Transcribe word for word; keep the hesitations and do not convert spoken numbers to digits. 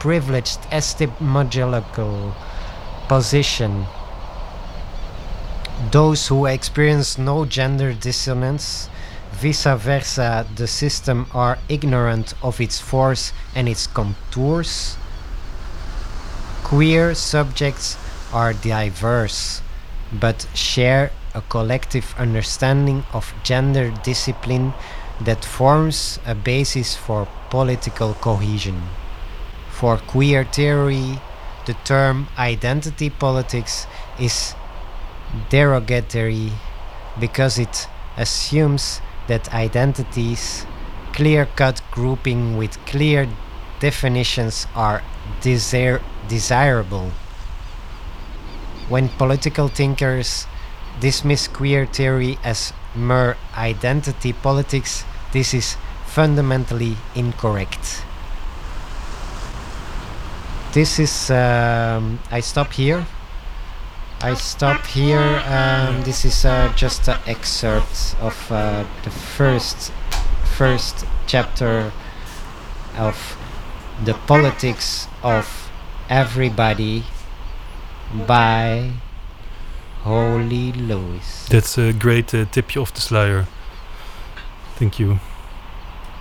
privileged epistemological position. Those who experience no gender dissonance, vice versa, the system, are ignorant of its force and its contours. Queer subjects are diverse, but share a collective understanding of gender discipline that forms a basis for political cohesion. For queer theory, the term identity politics is derogatory because it assumes that identities, clear-cut grouping with clear definitions, are desir- desirable. When political thinkers dismiss queer theory as mere identity politics, this is fundamentally incorrect. This is, um, I stop here. I stop here. Um, this is uh, just an excerpt of uh, the first first chapter of The Politics of Everybody by Holy Louis. That's a great uh, tipje off the sluier. Thank you.